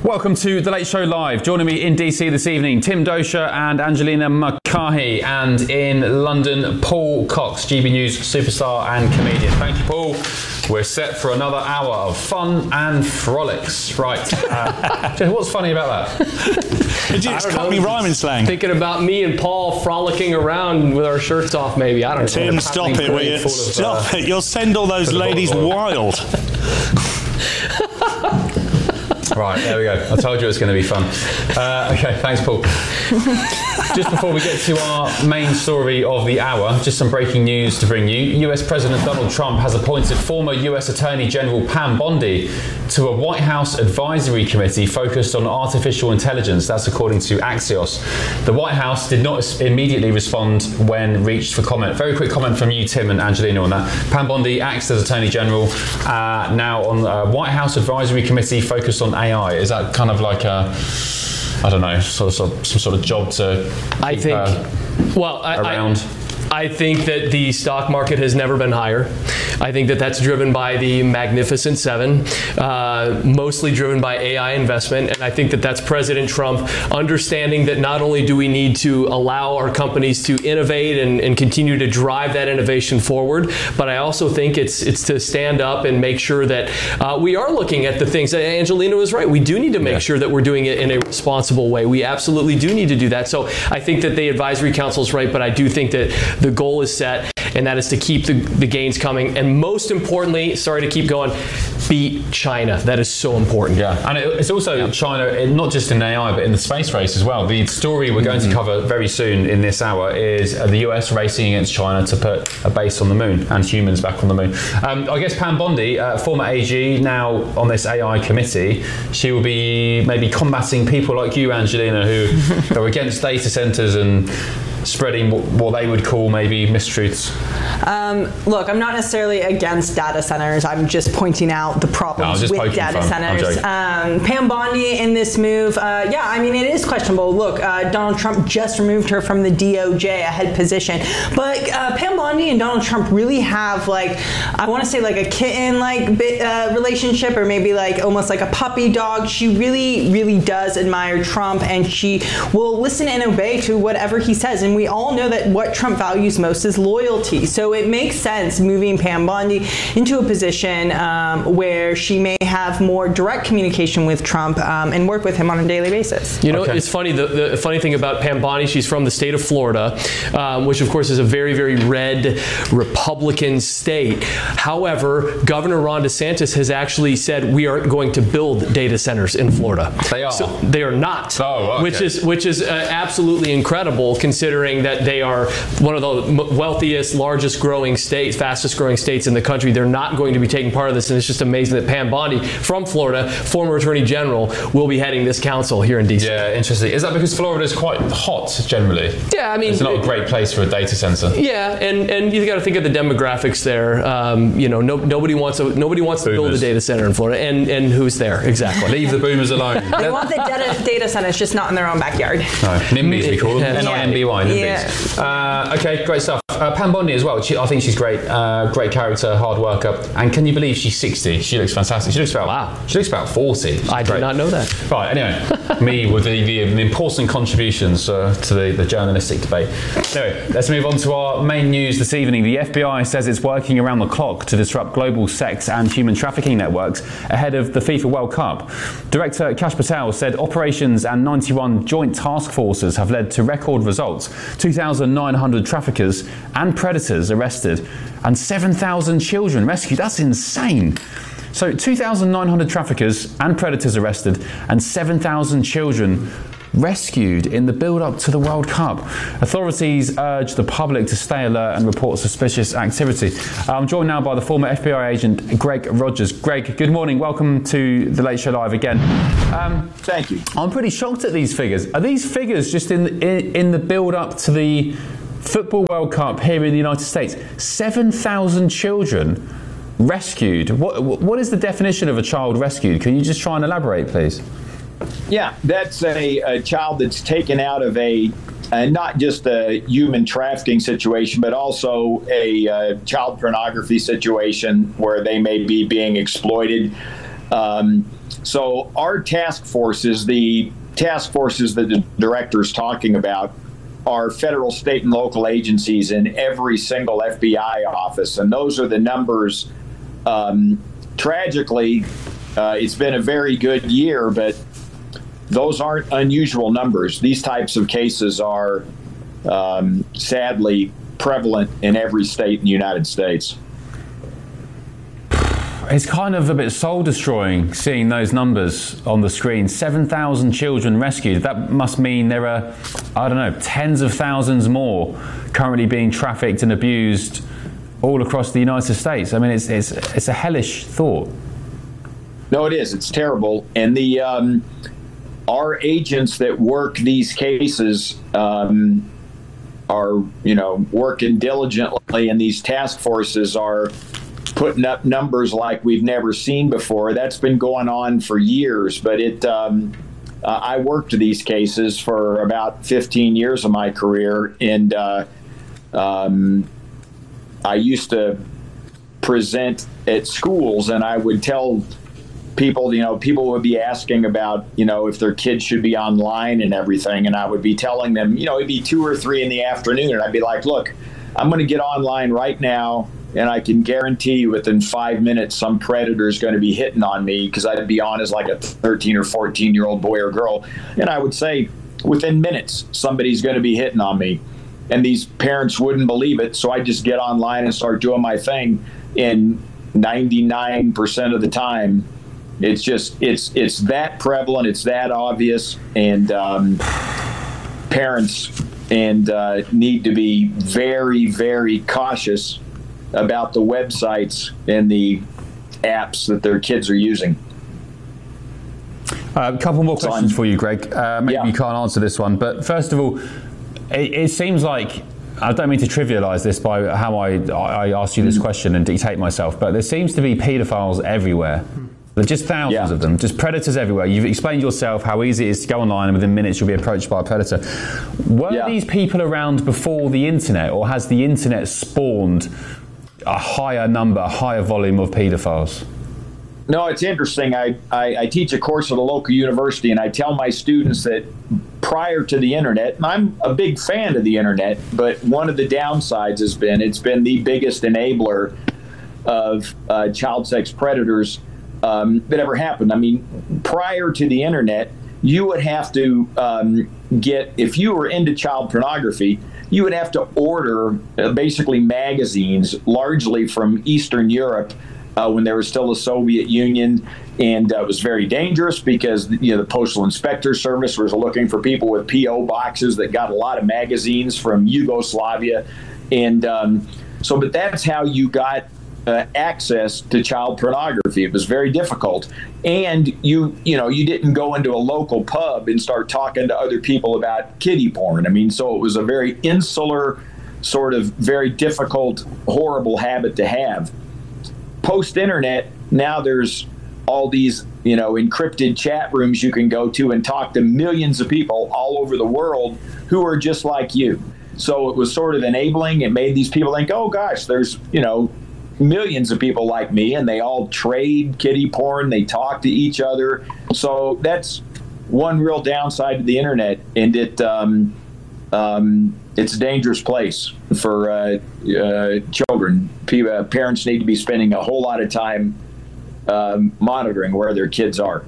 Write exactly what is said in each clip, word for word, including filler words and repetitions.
Welcome to The Late Show Live. Joining me in D C this evening, Tim Doescher and Angelina McCarthy, and in London, Paul Cox, G B News superstar and comedian. Thank you, Paul. We're set for another hour of fun and frolics. Right. Uh, what's funny about that? It's Cockney rhyming slang. Thinking about me and Paul frolicking around with our shirts off, maybe. I don't know. Tim, stop it, will you? Stop uh, it. You'll send all those ladies wild. Right, there we go. I told you it was going to be fun. Uh, okay, thanks, Paul. Just before we get to our main story of the hour, just some breaking news to bring you. U S President Donald Trump has appointed former U S Attorney General Pam Bondi to a White House advisory committee focused on artificial intelligence. That's according to Axios. The White House did not immediately respond when reached for comment. Very quick comment from you, Tim and Angelina, on that. Pam Bondi acts as Attorney General uh, now on a White House advisory committee focused on A I. Is that kind of like a, I don't know, sort of, sort of some sort of job to keep I think, uh, well, I, around? I, I think that the stock market has never been higher. I think that that's driven by the Magnificent Seven, uh, mostly driven by A I investment. And I think that that's President Trump understanding that not only do we need to allow our companies to innovate and, and continue to drive that innovation forward, but I also think it's it's to stand up and make sure that uh, we are looking at the things. Angelina was right. We do need to make yeah. sure that we're doing it in a responsible way. We absolutely do need to do that. So I think that the advisory council is right, but I do think that the goal is set, and that is to keep the, the gains coming. And most importantly, sorry to keep going, beat China. That is so important. Yeah, and it, it's also yeah. China, not just in A I, but in the space race as well. The story we're going mm-hmm. to cover very soon in this hour is the U S racing against China to put a base on the moon and humans back on the moon. Um, I guess Pam Bondi, uh, former A G, now on this A I committee, she will be maybe combating people like you, Angelina, who are against data centers and spreading what, what they would call maybe mistruths. Um, look, I'm not necessarily against data centers. I'm just pointing out the problems no, with data centers. Um, Pam Bondi in this move, uh, yeah, I mean, it is questionable. Look, uh, Donald Trump just removed her from the D O J, a head position. But uh, Pam Bondi and Donald Trump really have, like, I want to say like a kitten-like bit, uh, relationship, or maybe like almost like a puppy dog. She really, really does admire Trump, and she will listen and obey to whatever he says. And we all know that what Trump values most is loyalty. So it makes sense moving Pam Bondi into a position um, where she may have more direct communication with Trump um, and work with him on a daily basis. You know, okay. it's funny, the, the funny thing about Pam Bondi, she's from the state of Florida, um, which of course is a very, very red Republican state. However, Governor Ron DeSantis has actually said we aren't going to build data centers in Florida. They are. So they are not. Oh, okay. Which is, which is uh, absolutely incredible, considering that they are one of the wealthiest, largest growing states, fastest growing states in the country. They're not going to be taking part of this, and it's just amazing that Pam Bondi from Florida, former Attorney General, will be heading this council here in D C. Yeah, interesting. Is that because Florida is quite hot generally? Yeah, I mean, it's not a great place for a data center. Yeah, and, and you got to think of the demographics there. Um, you know, no, nobody wants a, nobody wants boomers. to build a data center in Florida, and and who's there exactly? Leave the boomers alone. They want the data, data centers, just not in their own backyard. No, NIMBYs we call them. N I M B Y, NIMBYs. Yeah. Uh, okay, great stuff. Uh, Pam Bondi as well. She, I think she's great. Uh, great character, hard worker. And can you believe she's sixty? She looks fantastic. She looks about wow. She looks about forty. She's I great. did not know that. Right. Anyway, me with the, the, the important contributions uh, to the, the journalistic debate. Anyway, let's move on to our main news this evening. The F B I says it's working around the clock to disrupt global sex and human trafficking networks ahead of the FIFA World Cup. Director Kash Patel said operations and ninety-one joint task forces have led to record results. two thousand nine hundred traffickers and predators arrested and seven thousand children rescued. That's insane. So two thousand nine hundred traffickers and predators arrested and seven thousand children rescued in the build-up to the World Cup. Authorities urge the public to stay alert and report suspicious activity. I'm joined now by the former F B I agent Greg Rogers. Greg, good morning. Welcome to The Late Show Live again. Um, Thank you. I'm pretty shocked at these figures. Are these figures just in the, in, in the build-up to the Football World Cup here in the United States? seven thousand children rescued. What, what is the definition of a child rescued? Can you just try and elaborate, please? Yeah, that's a, a child that's taken out of a uh, not just a human trafficking situation, but also a uh, child pornography situation where they may be being exploited. Um, So our task forces, the task forces that the director is talking about, are federal, state, and local agencies in every single F B I office. And those are the numbers. Um, tragically, uh, it's been a very good year, but those aren't unusual numbers. These types of cases are um, sadly prevalent in every state in the United States. It's kind of a bit soul-destroying seeing those numbers on the screen. seven thousand children rescued. That must mean there are, I don't know, tens of thousands more currently being trafficked and abused all across the United States. I mean, it's it's it's a hellish thought. No, it is. It's terrible. And the um, our agents that work these cases um, are, you know, working diligently, and these task forces are putting up numbers like we've never seen before. That's been going on for years, but it. Um, uh, I worked these cases for about fifteen years of my career, and uh, um, I used to present at schools, and I would tell people, you know, people would be asking about, you know, if their kids should be online and everything, and I would be telling them, you know, it'd be two or three in the afternoon, and I'd be like, look, I'm going to get online right now, and I can guarantee you within five minutes some predator is going to be hitting on me, because I'd be on as like a thirteen or fourteen year old boy or girl, and I would say within minutes somebody's going to be hitting on me, and these parents wouldn't believe it, so I just get online and start doing my thing. In ninety-nine percent of the time, it's just it's it's that prevalent, it's that obvious, and um, parents and uh, need to be very, very cautious about the websites and the apps that their kids are using. Uh, a couple more questions for you, Greg. Uh, maybe Yeah. you can't answer this one, but first of all, it, it seems like, I don't mean to trivialize this by how I, I asked you this question and dictate myself, but there seems to be paedophiles everywhere. There are just thousands Yeah. of them, just predators everywhere. You've explained yourself how easy it is to go online and within minutes you'll be approached by a predator. Were Yeah. these people around before the internet, or has the internet spawned a higher number, a higher volume of paedophiles? No, it's interesting. I, I, I teach a course at a local university, and I tell my students that prior to the internet, and I'm a big fan of the internet, but one of the downsides has been it's been the biggest enabler of uh, child sex predators um, that ever happened. I mean, prior to the internet, you would have to um, get, if you were into child pornography, you would have to order uh, basically magazines, largely from Eastern Europe, uh, when there was still a Soviet Union, and uh, it was very dangerous because, you know, the Postal Inspector Service was looking for people with P O boxes that got a lot of magazines from Yugoslavia, and um, so, but that's how you got uh, access to child pornography. It was very difficult, and you, you know, you didn't go into a local pub and start talking to other people about kiddie porn. I mean, so it was a very insular, sort of very difficult, horrible habit to have. Post-internet, now there's all these, you know, encrypted chat rooms you can go to and talk to millions of people all over the world who are just like you. So it was sort of enabling. It made these people think, oh gosh, there's, you know, millions of people like me, and they all trade kiddie porn. They talk to each other. So that's one real downside to the internet, and it um, um, it's a dangerous place for uh, uh, children. P- uh, parents need to be spending a whole lot of time um, monitoring where their kids are.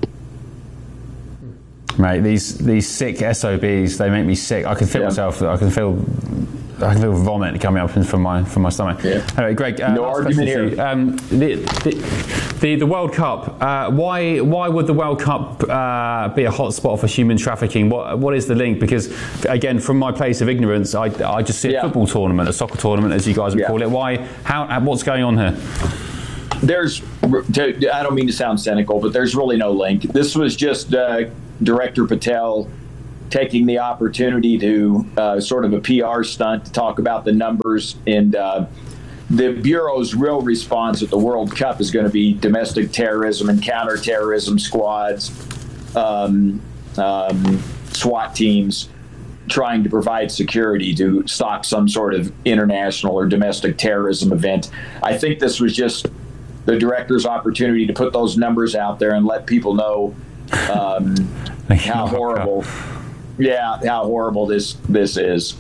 Mate, these these sick S O Bs, they make me sick. I can feel Yeah. myself, I can feel I can feel vomit coming up from my from my stomach. Yeah. Anyway, Greg, uh, No last argument question to you. Um, the, the, the the World Cup. Uh, why why would the World Cup uh, be a hotspot for human trafficking? What what is the link? Because again, from my place of ignorance, I I just see a Yeah. football tournament, a soccer tournament, as you guys would Yeah. call it. Why? How? What's going on here? There's, to, I don't mean to sound cynical, but there's really no link. This was just uh, Director Patel taking the opportunity to uh, sort of a P R stunt to talk about the numbers. And uh, the Bureau's real response at the World Cup is going to be domestic terrorism and counterterrorism squads, um, um, SWAT teams, trying to provide security to stop some sort of international or domestic terrorism event. I think this was just the director's opportunity to put those numbers out there and let people know um, how horrible, yeah, how horrible this this is.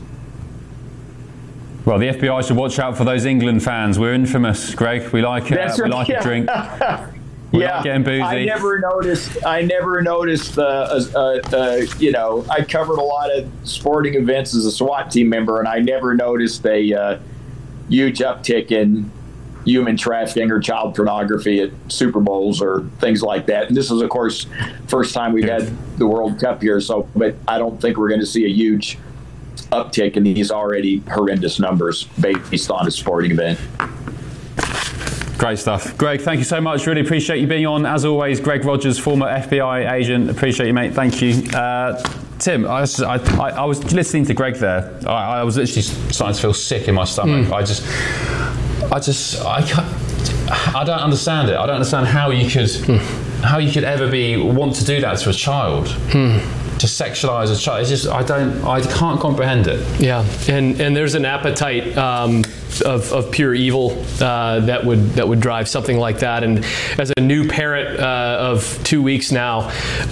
Well, the F B I should watch out for those England fans. We're infamous, Greg. We like it. That's We right, like yeah. a drink. We yeah, like getting boozy. I never noticed. I never noticed the. Uh, uh, uh, you know, I covered a lot of sporting events as a SWAT team member, and I never noticed a uh, huge uptick in human trafficking or child pornography at Super Bowls or things like that. And this is, of course, first time we've had the World Cup here. So, but I don't think we're going to see a huge uptick in these already horrendous numbers based on a sporting event. Great stuff. Greg, thank you so much. Really appreciate you being on. As always, Greg Rogers, former F B I agent. Appreciate you, mate. Thank you. Uh, Tim, I was, I, I, I was listening to Greg there. I, I was literally starting to feel sick in my stomach. Mm. I just, I just, I can't, I don't understand it. I don't understand how you could, mm. how you could ever be want to do that to a child. Mm. To sexualize a child, it's just I don't, I can't comprehend it. Yeah, and and there's an appetite um, of, of pure evil uh, that would that would drive something like that. And as a new parent uh, of two weeks now,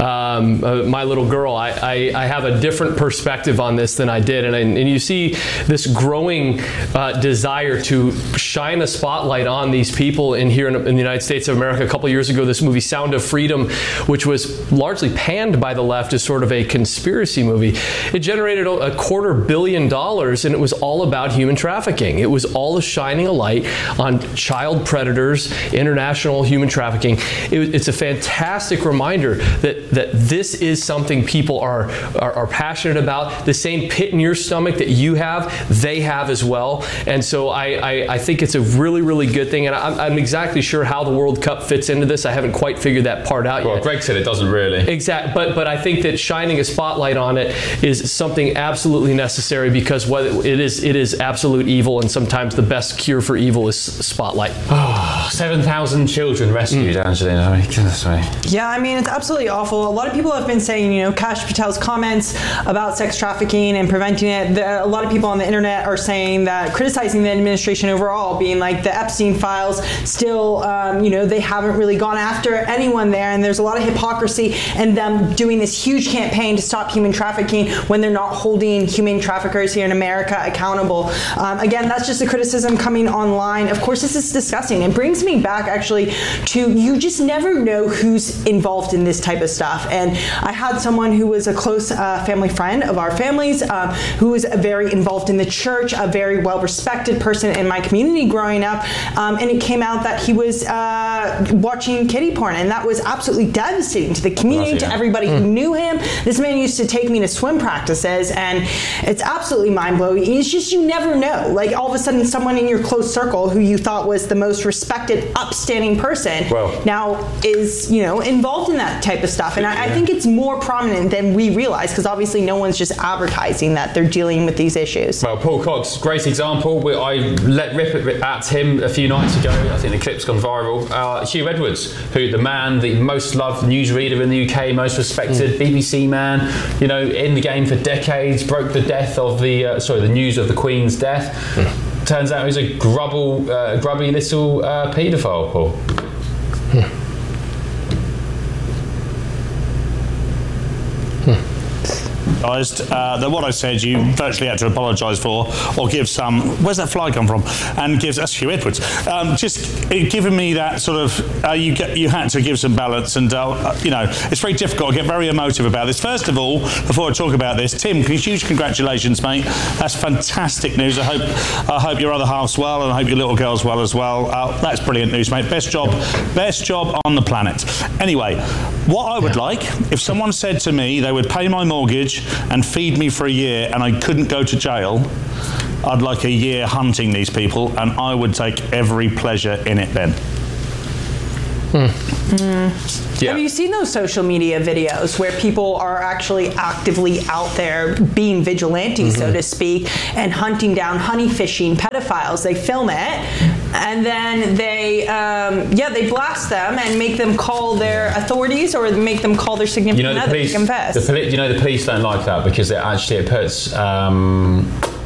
um, uh, my little girl, I, I I have a different perspective on this than I did, and I, and you see this growing uh, desire to shine a spotlight on these people in here in, in the United States of America. A couple years ago, this movie Sound of Freedom, which was largely panned by the left as sort of a conspiracy movie, it generated a quarter billion dollars, and it was all about human trafficking. It was all shining a light on child predators, international human trafficking. It, it's a fantastic reminder that that this is something people are, are are passionate about. The same pit in your stomach that you have, they have as well. And so I I, I think it's a really really good thing. And I'm, I'm exactly sure how the World Cup fits into this. I haven't quite figured that part out well, yet. Well, Greg said it doesn't really. Exactly, but but I think that shining a spotlight on it is something absolutely necessary, because what it is it is absolute evil, and sometimes the best cure for evil is spotlight. Oh, seven thousand children rescued, mm. Angelina. I mean, goodness me. Yeah, I mean, it's absolutely awful. A lot of people have been saying, you know, Kash Patel's comments about sex trafficking and preventing it. The, a lot of people on the internet are saying that, criticizing the administration overall, being like the Epstein files still, um, you know, they haven't really gone after anyone there, and there's a lot of hypocrisy in them doing this huge campaign to stop human trafficking when they're not holding human traffickers here in America accountable. Um, again, that's just a criticism coming online. Of course, this is disgusting. It brings me back actually to, you just never know who's involved in this type of stuff. And I had someone who was a close uh, family friend of our families, um, who was very involved in the church, a very well-respected person in my community growing up, um, and it came out that he was uh, watching kiddie porn, and that was absolutely devastating to the community, to everybody mm. who knew him. This man used to take me to swim practices, and it's absolutely mind-blowing. It's just, you never know. Like, all of a sudden, someone in your close circle who you thought was the most respected, upstanding person well, now is, you know, involved in that type of stuff. And I, I think it's more prominent than we realize, because obviously no one's just advertising that they're dealing with these issues. Well, Paul Cox, great example. I let rip at him a few nights ago. I think the clip's gone viral. Uh, Hugh Edwards, who the man, the most loved newsreader in the U K, most respected mm. B B C man, you know, in the game for decades, broke the death of the, uh, sorry, the news of the Queen's death. Mm. Turns out he's a grubble, uh, grubby little uh, paedophile, Paul. Hmm. Uh, that what I said you virtually had to apologise for, or give some, where's that fly come from, and gives us Hugh Edwards, um, just giving me that sort of, uh, you get, you had to give some balance, and uh, you know, it's very difficult. I get very emotive about this. First of all, before I talk about this, Tim, huge congratulations, mate. That's fantastic news. I hope I hope your other half's well, and I hope your little girl's well as well. Uh, that's brilliant news, mate. Best job, best job on the planet. Anyway, what I would like, if someone said to me they would pay my mortgage and feed me for a year and I couldn't go to jail, I'd like a year hunting these people, and I would take every pleasure in it then. Hmm. Mm. Yeah. Have you seen those social media videos where people are actually actively out there being vigilantes, mm-hmm. so to speak, and hunting down, honey fishing pedophiles? They film it, and then they, um, yeah, they blast them and make them call their authorities, or make them call their significant you know, the other police, to confess. The poli- you know, the police don't like that, because it actually it puts. Um,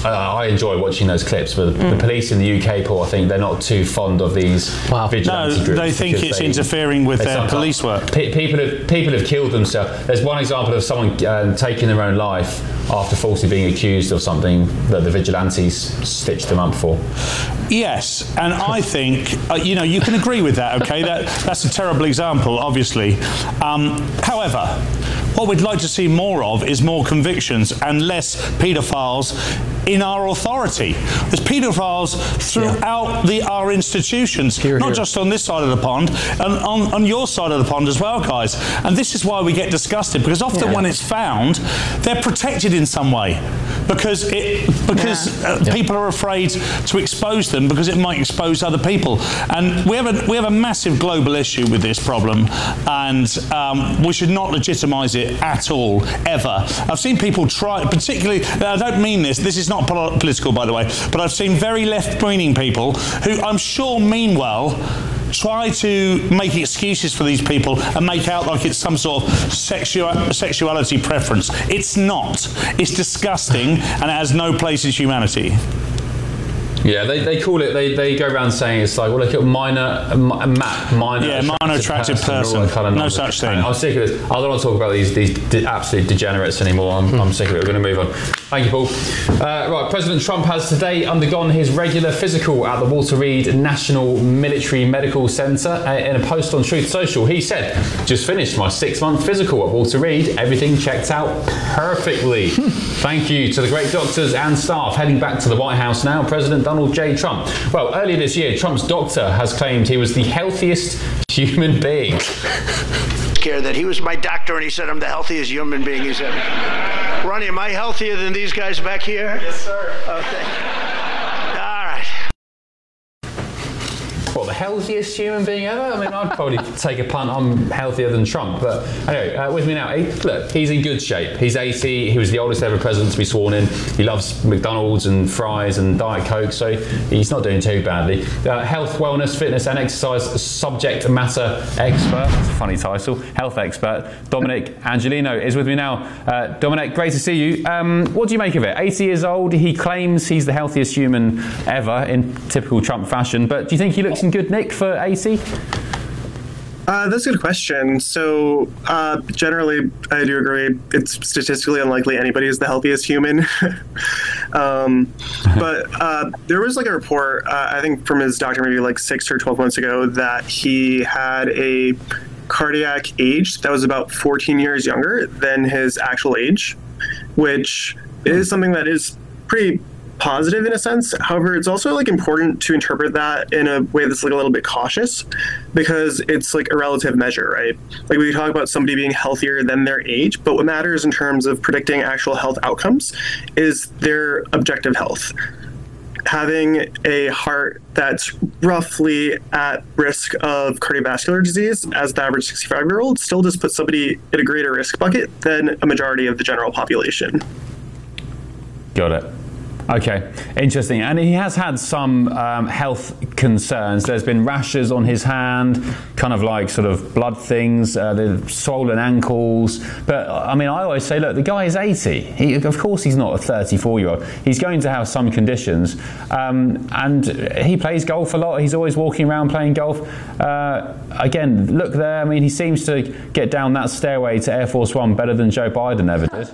I, I enjoy watching those clips, but mm. the police in the U K, Paul, I think they're not too fond of these wow. vigilante no, groups. They think it's they, interfering with their police work. Pe- people have people have killed themselves. There's one example of someone um, taking their own life after falsely being accused of something that the vigilantes stitched them up for. Yes, and I think uh, you know you can agree with that. Okay, that that's a terrible example, obviously. Um, however, what we'd like to see more of is more convictions and less paedophiles in our authority. There's paedophiles throughout yeah. the, our institutions, here, not here. just on this side of the pond, and on, on your side of the pond as well, guys. And this is why we get disgusted, because often yeah. when it's found, they're protected in some way. Because it, because yeah. Uh, yeah. people are afraid to expose them because it might expose other people, and we have a we have a massive global issue with this problem, and um, we should not legitimise it at all ever. I've seen people try, particularly. I don't mean this. This is not pol- political, by the way, but I've seen very left-leaning people who I'm sure mean well try to make excuses for these people and make out like it's some sort of sexua- sexuality preference. It's not. It's disgusting, and it has no place in humanity. Yeah, they, they call it, they, they go around saying it's like, well, look at minor, a map, minor yeah, minor attractive person. person. Kind of no such thing. I'm sick of this. I don't want to talk about these these de- absolute degenerates anymore. I'm, mm. I'm sick of it. We're going to move on. Thank you, Paul. Uh, right, President Trump has today undergone his regular physical at the Walter Reed National Military Medical Center. Uh, in a post on Truth Social, he said, just finished my six-month physical at Walter Reed. Everything checked out perfectly. Thank you to the great doctors and staff. Heading back to the White House now, President Donald J. Trump. Well, earlier this year, Trump's doctor has claimed he was the healthiest human being. Care that he was my doctor and he said I'm the healthiest human being. He said, Ronnie, am I healthier than these guys back here? Yes, sir. Okay. All right. What, the healthiest human being ever? I mean, I'd probably take a punt. I'm healthier than Trump. But anyway, uh, with me now, he, look, he's in good shape. He's eighty. He was the oldest ever president to be sworn in. He loves McDonald's and fries and Diet Coke, so he's not doing too badly. Uh, health, wellness, fitness and exercise subject matter expert. That's a funny title. Health expert. Dominic Angelino is with me now. Uh, Dominic, great to see you. Um, what do you make of it? eighty years old. He claims he's the healthiest human ever in typical Trump fashion. But do you think he looks in good nick for eighty? Uh, that's a good question. So uh, generally, I do agree. It's statistically unlikely anybody is the healthiest human. um, but uh, there was like a report, uh, I think from his doctor maybe like six or twelve months ago, that he had a cardiac age that was about fourteen years younger than his actual age, which is something that is pretty positive in a sense. However, it's also like important to interpret that in a way that's like a little bit cautious, because it's like a relative measure, right? Like we talk about somebody being healthier than their age, but what matters in terms of predicting actual health outcomes is their objective health. Having a heart that's roughly at risk of cardiovascular disease as the average sixty-five-year-old still just puts somebody in a greater risk bucket than a majority of the general population. Got it. Okay, interesting. And he has had some um, health concerns. There's been rashes on his hand, kind of like sort of blood things, uh, the swollen ankles. But I mean, I always say, look, the guy is eighty. He, of course, he's not a thirty-four-year-old. He's going to have some conditions. Um, and he plays golf a lot. He's always walking around playing golf. Uh, again, look there. I mean, he seems to get down that stairway to Air Force One better than Joe Biden ever did.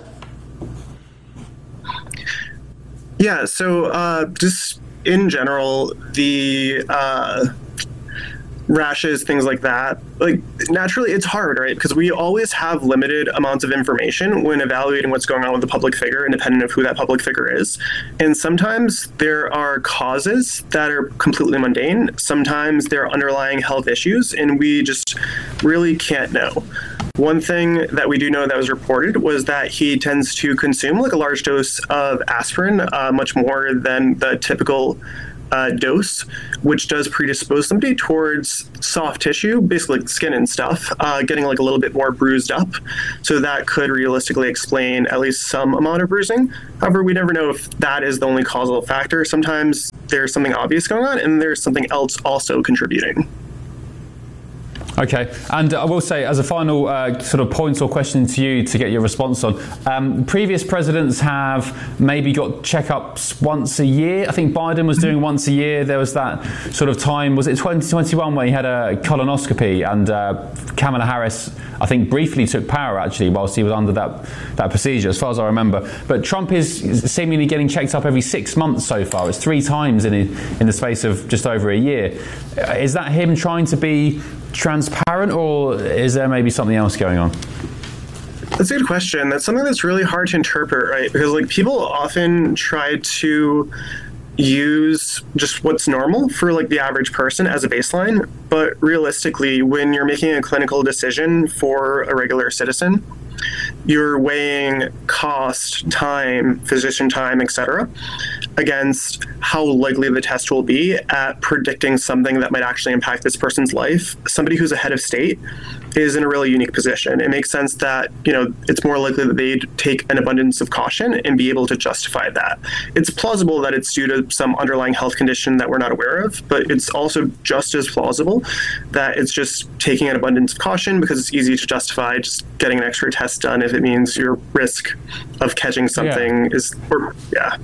Yeah, so uh, just in general, the uh, rashes, things like that, like naturally it's hard, right? Because we always have limited amounts of information when evaluating what's going on with the public figure, independent of who that public figure is. And sometimes there are causes that are completely mundane. Sometimes there are underlying health issues, and we just really can't know. One thing that we do know that was reported was that he tends to consume like a large dose of aspirin, uh, much more than the typical uh, dose, which does predispose somebody towards soft tissue, basically like skin and stuff, uh, getting like a little bit more bruised up. So that could realistically explain at least some amount of bruising. However, we never know if that is the only causal factor. Sometimes there's something obvious going on and there's something else also contributing. Okay, and I will say, as a final uh, sort of point or question to you to get your response on, um, previous presidents have maybe got checkups once a year. I think Biden was doing once a year. There was that sort of time, was it twenty twenty-one, where he had a colonoscopy, and uh, Kamala Harris, I think, briefly took power actually whilst he was under that, that procedure, as far as I remember. But Trump is seemingly getting checked up every six months so far. It's three times in, in the space of just over a year. Is that him trying to be transparent, or is there maybe something else going on? That's a good question. That's something that's really hard to interpret, right? Because like people often try to use just what's normal for like the average person as a baseline, but realistically, when you're making a clinical decision for a regular citizen, you're weighing cost, time, physician time, et cetera, against how likely the test will be at predicting something that might actually impact this person's life. Somebody who's a head of state is in a really unique position. It makes sense that, you know, it's more likely that they'd take an abundance of caution and be able to justify that. It's plausible that it's due to some underlying health condition that we're not aware of, but it's also just as plausible that it's just taking an abundance of caution because it's easy to justify just getting an extra test done if it means your risk of catching something yeah. is, or, yeah.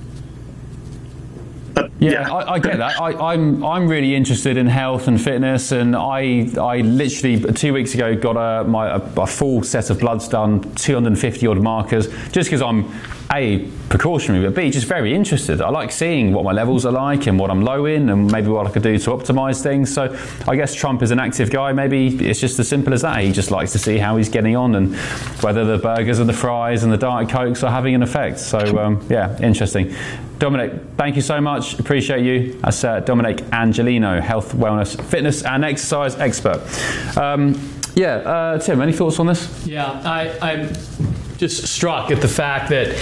Uh, yeah, yeah. I, I get that. I, I'm I'm really interested in health and fitness, and I I literally two weeks ago got a my a, a full set of bloods done, two hundred fifty odd markers, just because I'm A, precautionary, but B, just very interested. I like seeing what my levels are like and what I'm low in, and maybe what I could do to optimize things. So I guess Trump is an active guy. Maybe it's just as simple as that. He just likes to see how he's getting on and whether the burgers and the fries and the Diet Cokes are having an effect. So um, yeah, interesting. Dominic, thank you so much. Appreciate you. That's uh, Dominic Angelino, health, wellness, fitness and exercise expert. Um, yeah, uh, Tim, any thoughts on this? Yeah, I, I'm just struck at the fact that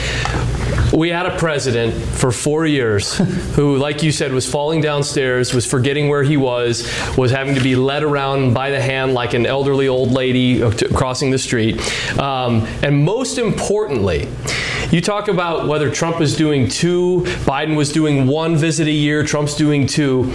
we had a president for four years who, like you said, was falling downstairs, was forgetting where he was, was having to be led around by the hand like an elderly old lady crossing the street. Um, and most importantly, you talk about whether Trump is doing two, Biden was doing one visit a year, Trump's doing two.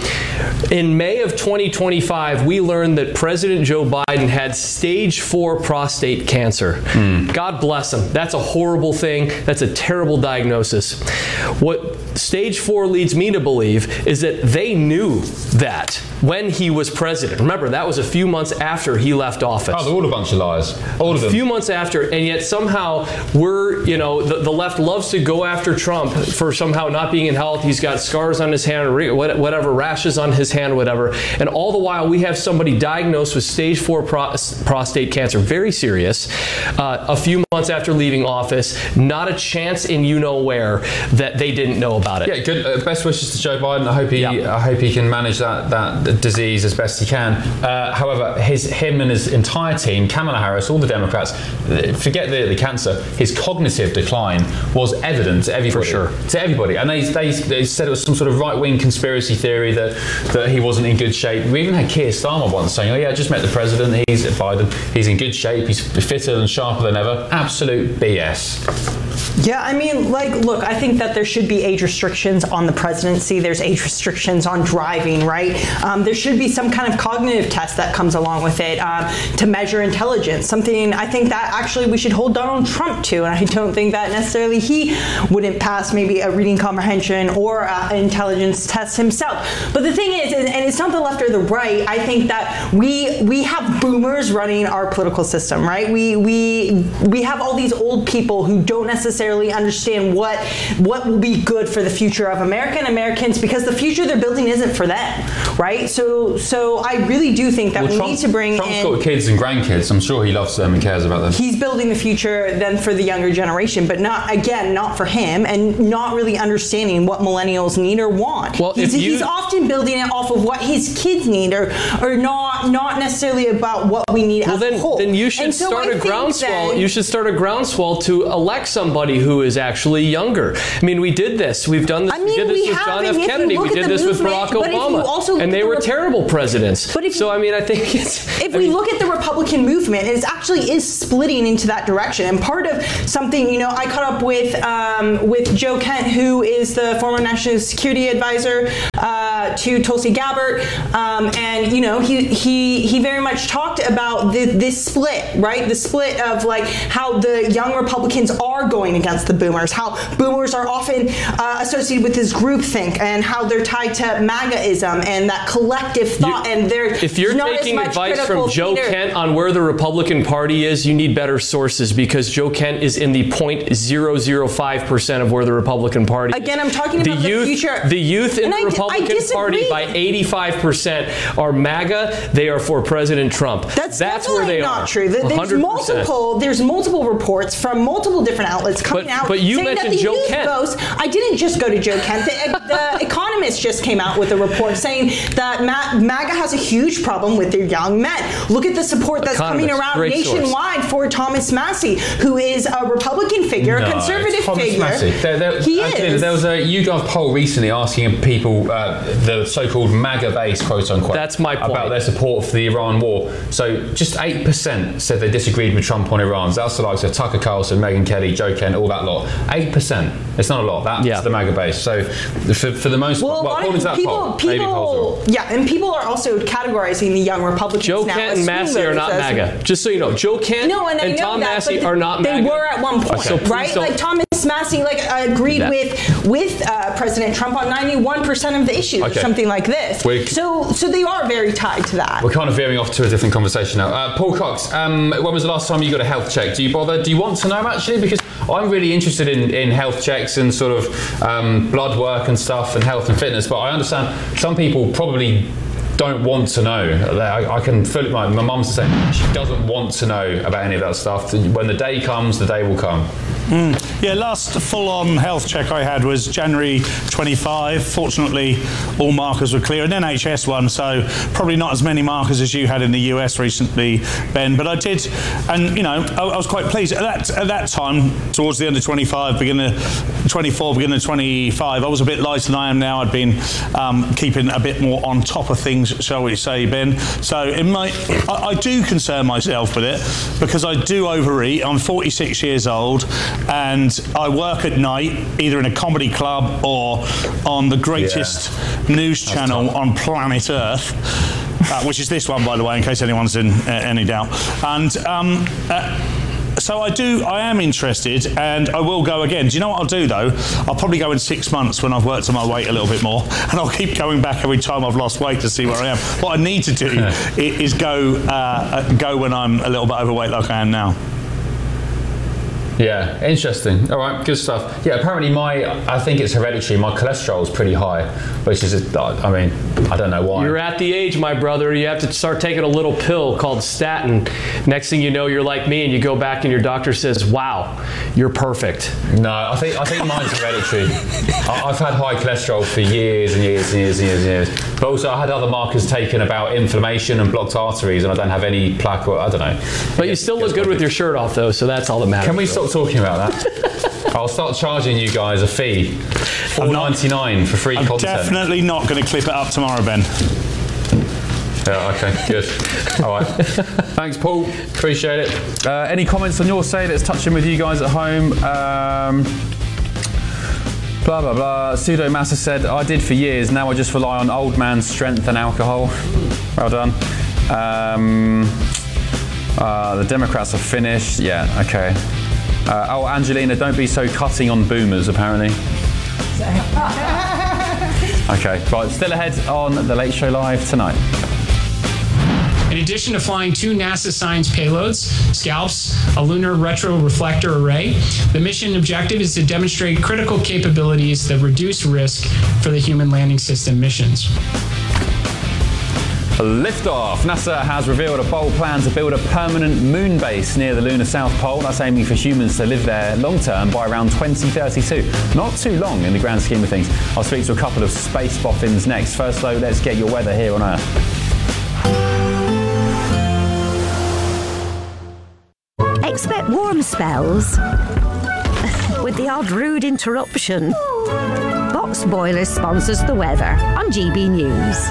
In May of twenty twenty-five, we learned that President Joe Biden had stage four prostate cancer. Mm. God bless him. That's a horrible thing. That's a terrible diagnosis. What stage four leads me to believe is that they knew that when he was president. Remember, that was a few months after he left office. Oh, they're all a bunch of lies. All of them. A few months after, and yet somehow we're, you know, the, the left loves to go after Trump for somehow not being in health. He's got scars on his hand, whatever, rashes on his hand, whatever. And all the while, we have somebody diagnosed with stage four pro- prostate cancer, very serious, uh, a few months after leaving office. Not a chance in you know where that they didn't know about it. Yeah, good. Uh, best wishes to Joe Biden. I hope he, yeah. I hope he can manage that that disease as best he can. Uh, however, his him and his entire team, Kamala Harris, all the Democrats, forget the, the cancer. His cognitive decline was evident to everybody. For sure. To everybody, and they, they they said it was some sort of right wing conspiracy theory that that he wasn't in good shape. We even had Keir Starmer once saying, "Oh yeah, I just met the president. He's Biden. He's in good shape. He's fitter and sharper than ever." Absolute B S. Yeah, I mean, like, look, I think that there should be age restrictions on the presidency. There's age restrictions on driving, right? Um, there should be some kind of cognitive test that comes along with it um, to measure intelligence. Something I think that actually we should hold Donald Trump to, and I don't think that necessarily he wouldn't pass maybe a reading comprehension or uh, an intelligence test himself. But the thing is, and it's not the left or the right, I think that we we have boomers running our political system, right? We we we have all these old people who don't necessarily understand what what will be good for the future of American Americans, because the future they're building isn't for them, right? So so I really do think that well, we Trump, need to bring Trump's in... Trump's got kids and grandkids. I'm sure he loves them and cares about them. He's building the future then for the younger generation, but not, again, not for him, and not really understanding what millennials need or want. Well, he's, if you, he's often building it off of what his kids need, or or not not necessarily about what we need well as then, a whole. Then you should so start I a groundswell. that, you should start a groundswell to elect somebody who is actually younger. I mean, we did this. We We've done this. I mean, we did this we with John have, F. and if you Kennedy. We look at did the this with movement, Barack but if you also Obama, look and at they the were Rep- terrible presidents. But if so you- I mean, I think it's. If I we mean, look at the Republican movement, it actually is splitting into that direction. And part of something, you know, I caught up with um, with Joe Kent, who is the former National Security Advisor uh, to Tulsi Gabbard, um, and you know, he he he very much talked about the, this split, right? The split of like how the young Republicans are going against the boomers, how boomers are often uh, associated with this groupthink, and how they're tied to MAGAism and that collective thought. You- and they're If you're not as taking much advice critical from Joe theater. Kent on where the Republican Party is, you need better sources, because Joe Kent is in the zero point zero zero five percent of where the Republican Party is. Again, I'm talking about the youth, future. The youth in And the I d- I Republican Party disagree. by eighty-five percent are MAGA. They are for President Trump. That's, That's definitely where they not are. true. There- There's one hundred percent. multiple. There's multiple reports from multiple different outlets coming But- out but you saying that mentioned the Joe youth Kent. votes. I didn't just go to Joe Kent. The, the Economist just came out with a report saying that Ma- MAGA has a huge problem with their young men. Look at the support that's coming Economist, around great source. nationwide for Thomas Massey, who is a Republican figure, a conservative Thomas figure. Massey. There, there, he actually, is. There was a YouGov poll recently asking people, uh, the so-called MAGA base, quote unquote, That's my point. about their support for the Iran war. So just eight percent said they disagreed with Trump on Iran. So that's the likes of Tucker Carlson, Megyn Kelly, Joe Kent, all that lot. eight percent. It's not a lot. That's Yeah. the MAGA base. So for, for the most Well, part, a well, lot according of to that people, poll, maybe polls are people, yeah, and people are also categorizing the young Republicans Joe now Kent as and swing Massey are voters not as- MAGA. Just so you know, Joe Kent No, and, I know Tom that, Massey but are not they MAGA. were at one point, So please right? don't- Like Thomas Massey, like agreed That- with with uh, President Trump on ninety-one percent of the issues, or Okay. something like this. We- so, so they are very tied to that. We're kind of veering off to a different conversation now. Uh, Paul Cox, um, when was the last time you got a health check? Do you bother? Do you want to know, actually? Because I'm really interested in, in health checks and sort of um, blood work and stuff and health and fitness, but I understand some people probably don't want to know. I, I can feel it. My, my mum's the same. She doesn't want to know about any of that stuff. When the day comes, the day will come. Mm. Yeah, last full-on health check I had was January twenty-fifth. Fortunately, all markers were clear. An N H S one, so probably not as many markers as you had in the U S recently, Ben. But I did, and you know, I, I was quite pleased. At that at that time, towards the end of twenty-five, beginning of twenty-four, beginning of twenty-five, I was a bit lighter than I am now. I'd been um, keeping a bit more on top of things, shall we say, Ben. So it might, I, I do concern myself with it because I do overeat. I'm forty-six years old. And I work at night, either in a comedy club or on the greatest yeah. news channel tough. on planet Earth, uh, which is this one, by the way, in case anyone's in uh, any doubt. And um, uh, so I do, I am interested, and I will go again. Do you know what I'll do, though? I'll probably go in six months when I've worked on my weight a little bit more, and I'll keep going back every time I've lost weight to see where I am. What I need to do is go, uh, go when I'm a little bit overweight like I am now. Yeah, interesting. All right, good stuff. Yeah, apparently my, I think it's hereditary. My cholesterol is pretty high, which is, a, I mean, I don't know why. You're at the age, my brother, you have to start taking a little pill called statin. Next thing you know, you're like me, and you go back and your doctor says, wow, you're perfect. No, I think I think mine's hereditary. I, I've had high cholesterol for years and years and years and years and years. But also I had other markers taken about inflammation and blocked arteries, and I don't have any plaque, or I don't know. But you still look good with your shirt off, though, so that's all that matters. Can we stop talking about that? I'll start charging you guys a fee, four ninety-nine for free I'm content. I'm definitely not going to clip it up tomorrow, Ben. Yeah, okay, good. All right. Thanks, Paul. Appreciate it. Uh, any comments on your side that's touching with you guys at home? Um, blah, blah, blah. Pseudo Massa said, I did for years. Now I just rely on old man's strength and alcohol. Well done. Um, uh, the Democrats are finished. Yeah, okay. Uh, oh, Angelina, don't be so cutting on boomers, apparently. Okay, right, still ahead on The Late Show Live tonight. In addition to flying two NASA science payloads, SCALPS, a lunar retroreflector array, the mission objective is to demonstrate critical capabilities that reduce risk for the human landing system missions. Liftoff. NASA has revealed a bold plan to build a permanent moon base near the lunar South Pole. That's aiming for humans to live there long term by around twenty thirty-two. Not too long in the grand scheme of things. I'll speak to a couple of space boffins next. First though, let's get your weather here on Earth. Expect warm spells with the odd rude interruption. Box Boilers sponsors the weather on G B News.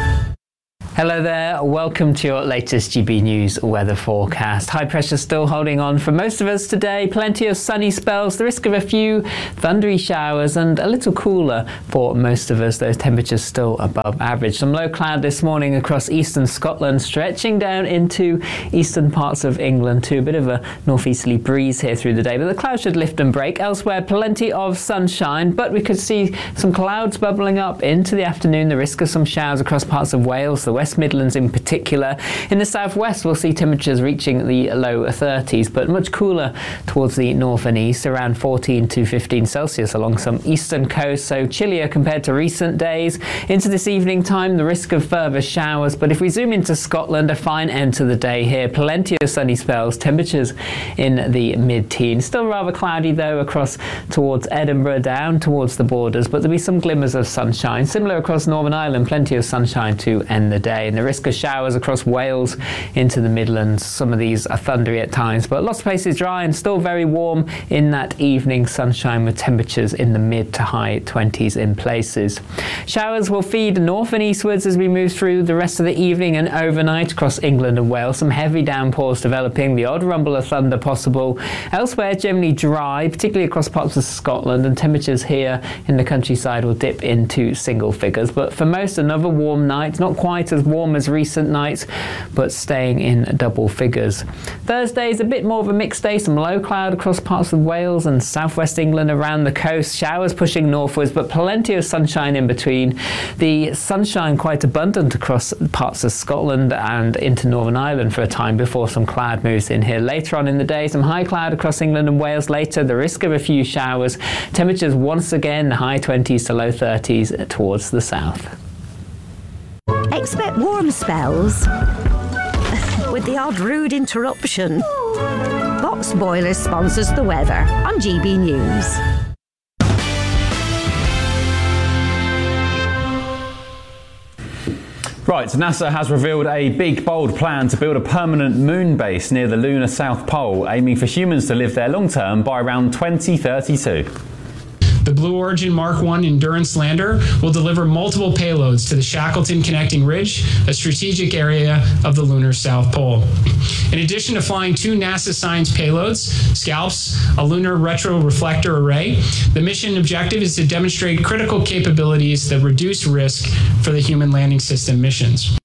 Hello there, welcome to your latest G B News weather forecast. High pressure still holding on for most of us today, plenty of sunny spells, the risk of a few thundery showers and a little cooler for most of us, those temperatures still above average. Some low cloud this morning across eastern Scotland, stretching down into eastern parts of England too. A bit of a northeasterly breeze here through the day, but the clouds should lift and break. Elsewhere, plenty of sunshine, but we could see some clouds bubbling up into the afternoon, the risk of some showers across parts of Wales, the West Midlands in particular. In the southwest, we'll see temperatures reaching the low thirties, but much cooler towards the north and east, around fourteen to fifteen Celsius along some eastern coast, so chillier compared to recent days. Into this evening time, the risk of further showers, but if we zoom into Scotland, a fine end to the day here. Plenty of sunny spells, temperatures in the mid-teens. Still rather cloudy though across towards Edinburgh, down towards the borders, but there'll be some glimmers of sunshine. Similar across Northern Ireland, plenty of sunshine to end the day. And the risk of showers across Wales into the Midlands. Some of these are thundery at times, but lots of places dry and still very warm in that evening sunshine with temperatures in the mid to high twenties in places. Showers will feed north and eastwards as we move through the rest of the evening and overnight across England and Wales. Some heavy downpours developing, the odd rumble of thunder possible. Elsewhere, generally dry, particularly across parts of Scotland, and temperatures here in the countryside will dip into single figures. But for most, another warm night, not quite as warm as recent nights, but staying in double figures. Thursday is a bit more of a mixed day, some low cloud across parts of Wales and southwest England around the coast, showers pushing northwards, but plenty of sunshine in between. The sunshine quite abundant across parts of Scotland and into Northern Ireland for a time before some cloud moves in here. Later on in the day, some high cloud across England and Wales later, the risk of a few showers. Temperatures once again high twenties to low thirties towards the south. Expect warm spells with the odd rude interruption. Box Boilers sponsors the weather on G B News. Right, NASA has revealed a big, bold plan to build a permanent moon base near the lunar South Pole, aiming for humans to live there long-term by around twenty thirty-two. The Blue Origin Mark one Endurance lander will deliver multiple payloads to the Shackleton Connecting Ridge, a strategic area of the lunar South Pole. In addition to flying two NASA Science payloads, SCALPS, a lunar retroreflector array, the mission objective is to demonstrate critical capabilities that reduce risk for the human landing system missions.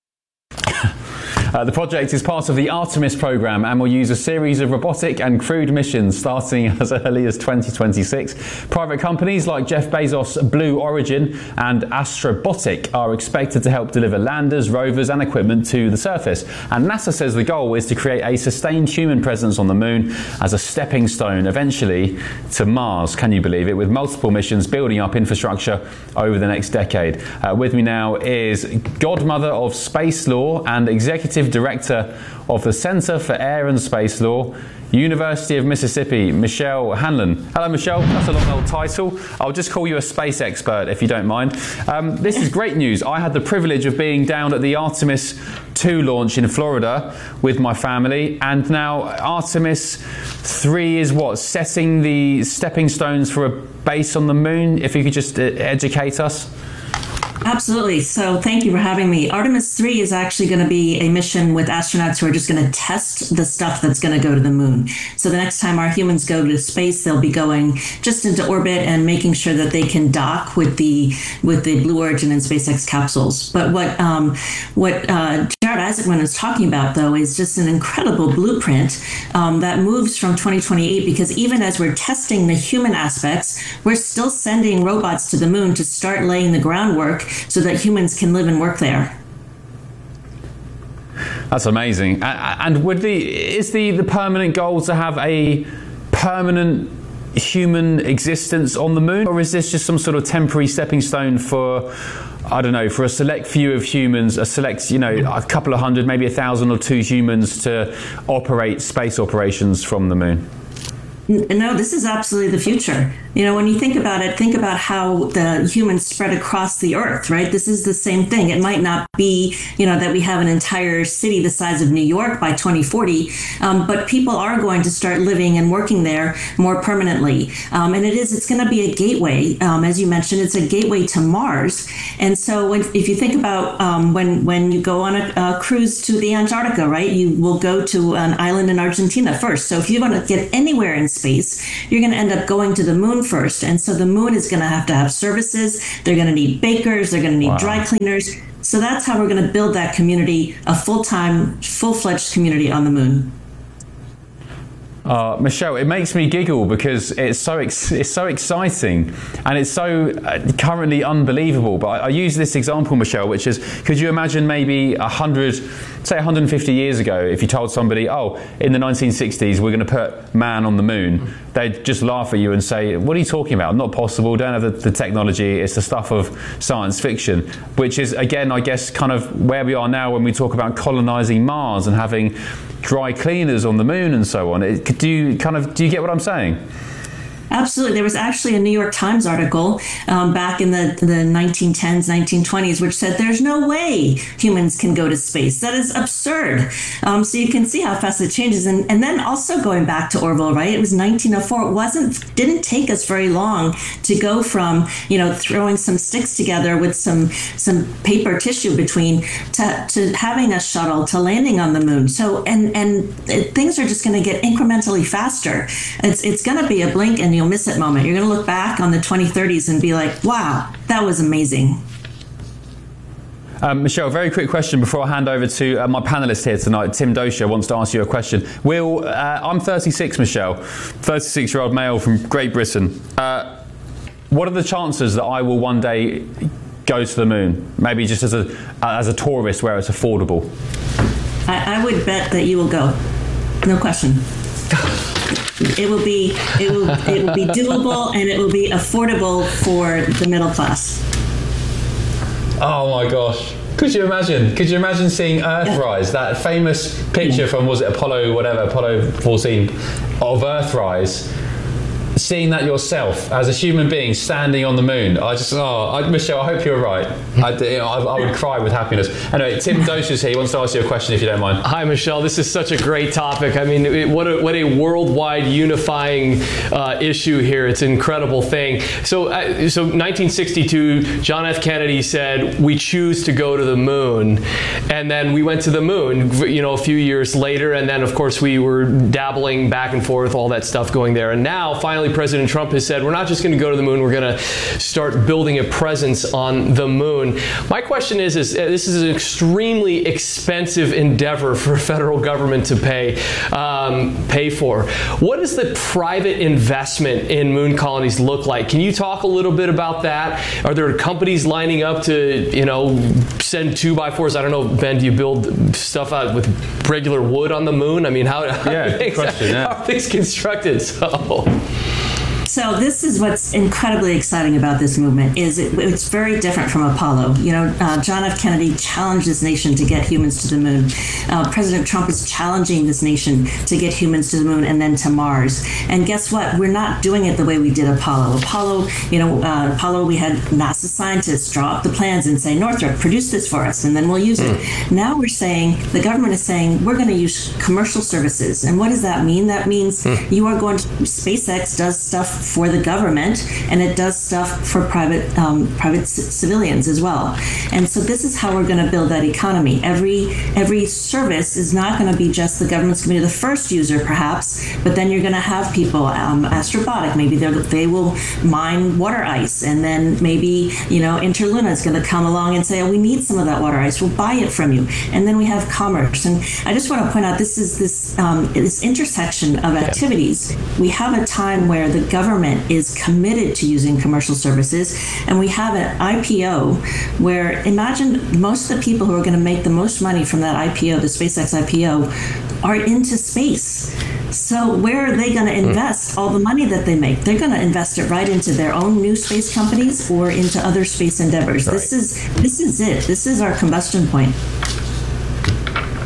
Uh, the project is part of the Artemis program and will use a series of robotic and crewed missions starting as early as twenty twenty-six. Private companies like Jeff Bezos' Blue Origin and Astrobotic are expected to help deliver landers, rovers and equipment to the surface. And NASA says the goal is to create a sustained human presence on the moon as a stepping stone eventually to Mars. Can you believe it? With multiple missions building up infrastructure over the next decade. Uh, with me now is godmother of space law and executive Director of the Center for Air and Space Law, University of Mississippi, Michelle Hanlon. Hello, Michelle. That's a long old title. I'll just call you a space expert if you don't mind. Um, this is great news. I had the privilege of being down at the Artemis two launch in Florida with my family, and now Artemis three is what? Setting the stepping stones for a base on the moon? If you could just uh, educate us. Absolutely. So thank you for having me. Artemis three is actually going to be a mission with astronauts who are just going to test the stuff that's going to go to the moon. So the next time our humans go to space, they'll be going just into orbit and making sure that they can dock with the with the Blue Origin and SpaceX capsules. But what um, what uh, Jared Isaacman is talking about, though, is just an incredible blueprint um, that moves from twenty twenty-eight, because even as we're testing the human aspects, we're still sending robots to the moon to start laying the groundwork so that humans can live and work there. That's amazing. And would the is the, the permanent goal to have a permanent human existence on the moon, or is this just some sort of temporary stepping stone for, I don't know, for a select few of humans, a select, you know, a couple of hundred, maybe a thousand or two humans to operate space operations from the moon? No, this is absolutely the future. You know, when you think about it, think about how the humans spread across the earth, right? This is the same thing. It might not be, you know, that we have an entire city the size of New York by twenty forty, um, but people are going to start living and working there more permanently. Um, and it is, it's going to be a gateway. Um, as you mentioned, it's a gateway to Mars. And so when, if you think about um, when, when you go on a, a cruise to the Antarctica, right, you will go to an island in Argentina first. So if you want to get anywhere in space, you're going to end up going to the moon first. And so the moon is going to have to have services. They're going to need bakers. They're going to need wow. dry cleaners. So that's how we're going to build that community, a full-time, full-fledged community on the moon. Uh, Michelle, it makes me giggle because it's so ex- it's so exciting and it's so uh, currently unbelievable. But I, I use this example, Michelle, which is, could you imagine maybe a hundred, say one hundred fifty years ago, if you told somebody, oh, in the nineteen sixties we're going to put man on the moon, they'd just laugh at you and say, what are you talking about? Not possible. Don't have the, the technology. It's the stuff of science fiction. Which is, again, I guess, kind of where we are now when we talk about colonizing Mars and having dry cleaners on the moon and so on. It, do you kind of do you get what I'm saying? Absolutely. There was actually a New York Times article um, back in the, the nineteen tens, nineteen twenties, which said there's no way humans can go to space. That is absurd. Um, so you can see how fast it changes. And, and then also going back to Orville, right? It was nineteen oh four. It wasn't, didn't take us very long to go from, you know, throwing some sticks together with some, some paper tissue between to, to having a shuttle, to landing on the moon. So, and, and it, things are just going to get incrementally faster. It's, it's going to be a blink and you'll miss it moment. You're going to look back on the twenty thirties and be like, wow, that was amazing. Um, Michelle, very quick question before I hand over to uh, my panelist here tonight. Tim Dosha wants to ask you a question. Will, uh, I'm thirty-six, Michelle, thirty-six-year-old male from Great Britain. Uh, what are the chances that I will one day go to the moon? Maybe just as a uh, as a tourist where it's affordable. I, I would bet that you will go. No question. It will be it will it will be doable and it will be affordable for the middle class. Oh my gosh. Could you imagine? Could you imagine seeing Earthrise, that famous picture from, was it Apollo, whatever, Apollo fourteen, of Earthrise? Seeing that yourself as a human being standing on the moon, I just, oh, I, Michelle, I hope you're right. I, I, I would cry with happiness. Anyway, Tim Dosha is here. He wants to ask you a question, if you don't mind. Hi, Michelle. This is such a great topic. I mean, it, what a what a worldwide unifying uh, issue here. It's an incredible thing. So, uh, so nineteen sixty-two, John F. Kennedy said, "We choose to go to the moon," and then we went to the moon. You know, a few years later, and then of course we were dabbling back and forth, all that stuff going there, and now finally President Trump has said, we're not just going to go to the moon, we're going to start building a presence on the moon. My question is, is this is an extremely expensive endeavor for federal government to pay, um, pay for. What does the private investment in moon colonies look like? Can you talk a little bit about that? Are there companies lining up to, you know, send two by fours? I don't know, Ben, do you build stuff out with regular wood on the moon? I mean, how, how, yeah, are, things, question, yeah. how are things constructed? So... So this is what's incredibly exciting about this movement is it, it's very different from Apollo. You know, uh, John F. Kennedy challenged this nation to get humans to the moon. Uh, President Trump is challenging this nation to get humans to the moon and then to Mars. And guess what? We're not doing it the way we did Apollo. Apollo, you know, uh, Apollo, we had NASA scientists draw up the plans and say, Northrop, produce this for us, and then we'll use mm. it. Now we're saying, the government is saying, we're going to use commercial services. And what does that mean? That means mm. you are going to, SpaceX does stuff for the government, and it does stuff for private um, private c- civilians as well. And so this is how we're going to build that economy. Every every service is not going to be just the government's going to be the first user, perhaps, but then you're going to have people, um, Astrobotic, maybe they will mine water ice, and then maybe, you know, Interluna is going to come along and say, oh, we need some of that water ice, we'll buy it from you. And then we have commerce. And I just want to point out, this is this um, this intersection of activities. We have a time where the government is committed to using commercial services, and we have an I P O where, imagine, most of the people who are going to make the most money from that I P O, the SpaceX I P O, are into space. So where are they going to invest all the money that they make? They're going to invest it right into their own new space companies or into other space endeavors. Right. This is this is it. This is our combustion point.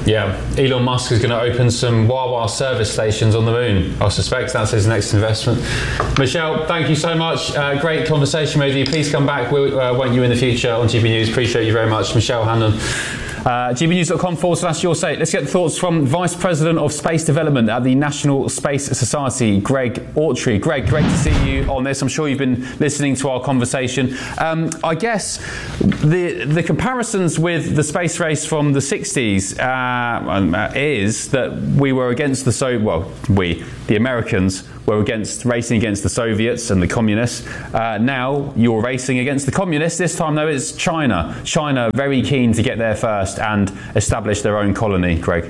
Yeah, Elon Musk is going to open some Wawa service stations on the moon. I suspect that's his next investment. Michelle, thank you so much. Uh, great conversation with you. Please come back, we uh, want you in the future on G B News. Appreciate you very much. Michelle Hannon. Uh, G B news dot com forward slash your say. Let's get the thoughts from Vice President of Space Development at the National Space Society, Greg Autry. Greg, great to see you on this. I'm sure you've been listening to our conversation. Um, I guess the the comparisons with the space race from the sixties uh, is that we were against the so well we the Americans were against racing against the Soviets and the communists. Uh, now you're racing against the communists. This time, though, it's China. China very keen to get there first and establish their own colony. Greg.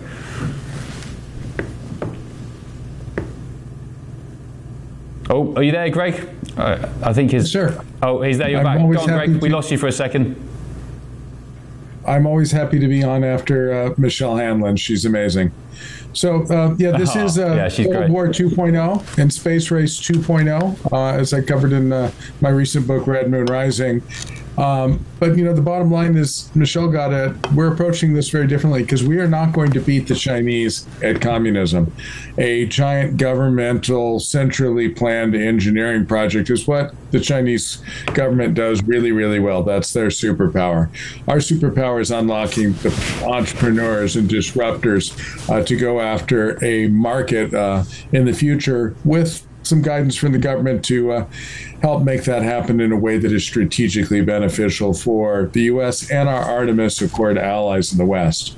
Oh, are you there, Greg? Uh, I think he's. Sure. Oh, he's there. You're I'm back. always Go on, happy Greg. We to- lost you for a second. I'm always happy to be on after uh, Michelle Hanlon. She's amazing. So, uh, yeah, this Oh, is uh, yeah, she's Cold great. War two point oh and Space Race two point oh, uh, as I covered in uh, my recent book, Red Moon Rising. Um, but, you know, the bottom line is, Michelle got it, we're approaching this very differently because we are not going to beat the Chinese at communism. A giant governmental, centrally planned engineering project is what the Chinese government does really, really well. That's their superpower. Our superpower is unlocking the entrepreneurs and disruptors uh, to go after a market uh, in the future with some guidance from the government to uh, help make that happen in a way that is strategically beneficial for the U S and our Artemis Accord allies in the West.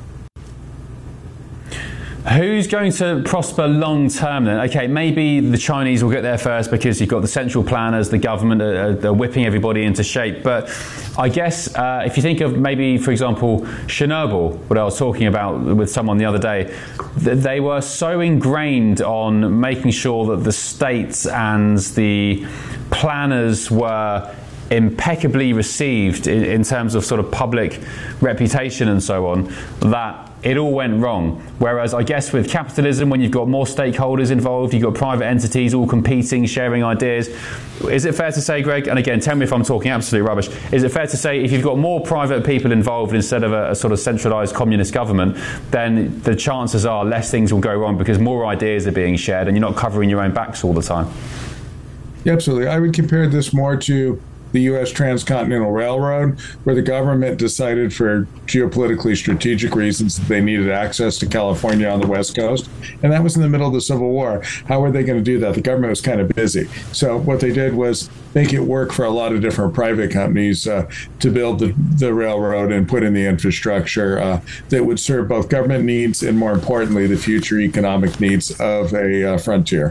Who's going to prosper long term then? Okay, maybe the Chinese will get there first because you've got the central planners, the government are, are whipping everybody into shape. But I guess uh, if you think of maybe, for example, Chernobyl, what I was talking about with someone the other day, th- they were so ingrained on making sure that the states and the planners were impeccably received in, in terms of sort of public reputation and so on, that it all went wrong. Whereas I guess with capitalism, when you've got more stakeholders involved, you've got private entities all competing, sharing ideas. Is it fair to say, Greg, and again, tell me if I'm talking absolute rubbish, is it fair to say if you've got more private people involved instead of a, a sort of centralised communist government, then the chances are less things will go wrong because more ideas are being shared and you're not covering your own backs all the time? Yeah, absolutely. I would compare this more to the U S Transcontinental Railroad, where the government decided for geopolitically strategic reasons that they needed access to California on the West Coast. And that was in the middle of the Civil War. How were they going to do that? The government was kind of busy. So what they did was make it work for a lot of different private companies uh, to build the, the railroad and put in the infrastructure uh, that would serve both government needs and, more importantly, the future economic needs of a uh, frontier.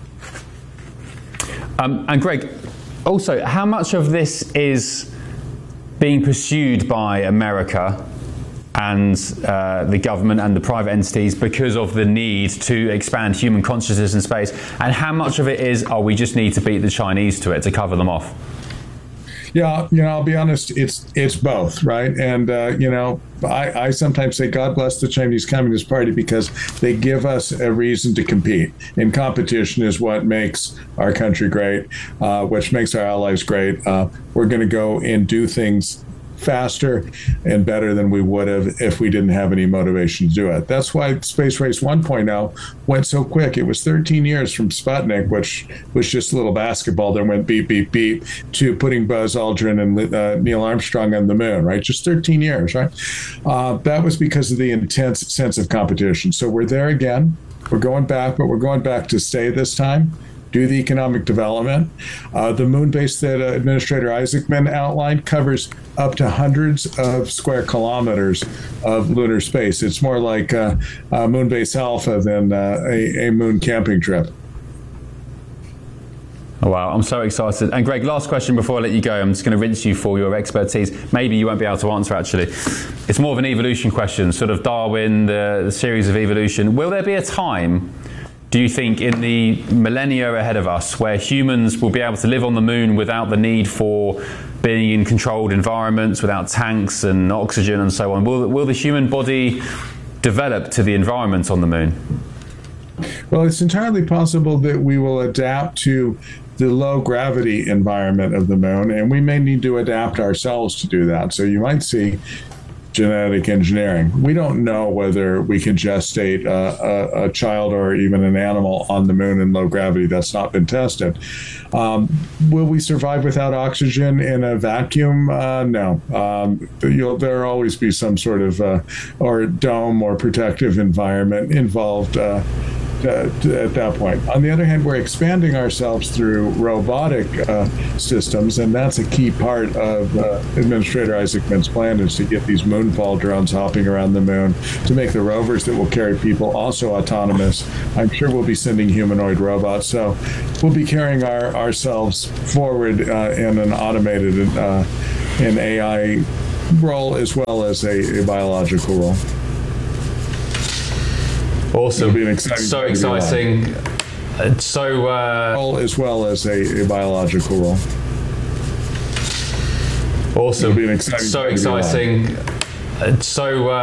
Um, and Greg, also, how much of this is being pursued by America and uh, the government and the private entities because of the need to expand human consciousness in space? And how much of it is, oh, we just need to beat the Chinese to it to cover them off? Yeah, you know, I'll be honest, it's it's both, right? And, uh, you know, I, I sometimes say God bless the Chinese Communist Party because they give us a reason to compete. And competition is what makes our country great, uh, which makes our allies great. Uh, we're going to go and do things faster and better than we would have if we didn't have any motivation to do it. That's why Space Race one point oh went so quick. It was thirteen years from Sputnik, which was just a little basketball that went beep, beep, beep, to putting Buzz Aldrin and uh, Neil Armstrong on the moon, right? Just thirteen years, right? Uh, that was because of the intense sense of competition. So we're there again. We're going back, but we're going back to stay this time. Do the economic development. Uh, the moon base that uh, Administrator Isaacman outlined covers up to hundreds of square kilometers of lunar space. It's more like uh, uh, Moon Base Alpha than uh, a, a moon camping trip. Oh, wow, I'm so excited. And Greg, last question before I let you go. I'm just going to rinse you for your expertise. Maybe you won't be able to answer, actually. It's more of an evolution question, sort of Darwin, the, the series of evolution. Will there be a time, do you think, in the millennia ahead of us where humans will be able to live on the moon without the need for being in controlled environments, without tanks and oxygen and so on? Will, will the human body develop to the environment on the moon? Well, it's entirely possible that we will adapt to the low gravity environment of the moon, and we may need to adapt ourselves to do that. So you might see genetic engineering. We don't know whether we can gestate a, a, a child or even an animal on the moon in low gravity. That's not been tested. Um, will we survive without oxygen in a vacuum? Uh, no. Um, you'll, there'll always be some sort of uh, or dome or protective environment involved uh, to, to, at that point. On the other hand, we're expanding ourselves through robotic uh, systems, and that's a key part of uh, Administrator Isaacman's plan, is to get these moonfall drones hopping around the moon, to make the rovers that will carry people also autonomous. I'm sure we'll be sending humanoid robots, so we'll be carrying our, ourselves forward uh, in an automated uh, an A I role as well as a, a biological role. Awesome. It'll be an exciting so time to be exciting. alive. Uh, So, uh, as well as a, a biological role. Awesome. It'll be an exciting so time to be alive. exciting. Uh, So, uh,